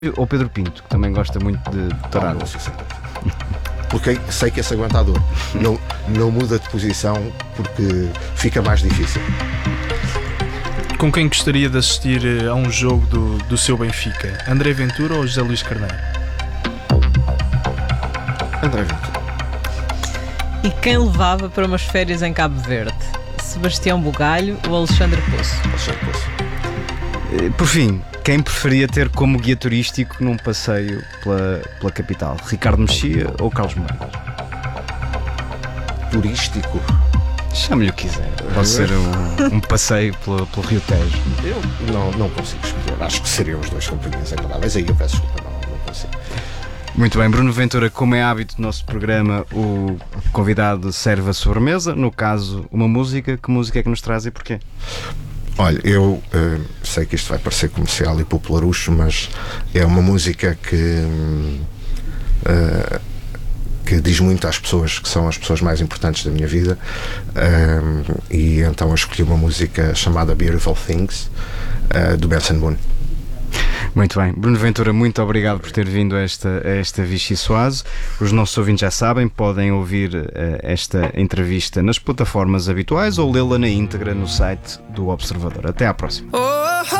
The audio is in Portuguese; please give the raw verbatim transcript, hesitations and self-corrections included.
ou Pedro Pinto, que também gosta muito de touradas? Porque sei que esse aguenta a dor. Não, não muda de posição porque fica mais difícil. Com quem gostaria de assistir a um jogo do, do seu Benfica? André Ventura ou José Luís Carneiro? André Ventura. E quem levava para umas férias em Cabo Verde? Sebastião Bugalho ou Alexandre Poço? Alexandre Poço. Por fim, quem preferia ter como guia turístico num passeio pela, pela capital? Ricardo Mexia ou Carlos Moedas? Turístico? Chame-lhe o que quiser. Pode ser um, um passeio pelo, pelo Rio Tejo. Eu não, não consigo escolher. Acho que seriam os dois companhias agradáveis. Aí eu peço desculpa, não, não consigo. Muito bem, Bruno Ventura, como é hábito do nosso programa, o convidado serve a sobremesa. No caso, uma música. Que música é que nos traz e porquê? Olha, eu uh, sei que isto vai parecer comercial e popularucho, mas é uma música que uh, que diz muito às pessoas que são as pessoas mais importantes da minha vida, uh, e então eu escolhi uma música chamada Beautiful Things, uh, do Benson Boone. Muito bem, Bruno Ventura, muito obrigado por ter vindo a esta, a esta Vichy Soase. Os nossos ouvintes já sabem, podem ouvir uh, esta entrevista nas plataformas habituais ou lê-la na íntegra no site do Observador. Até à próxima.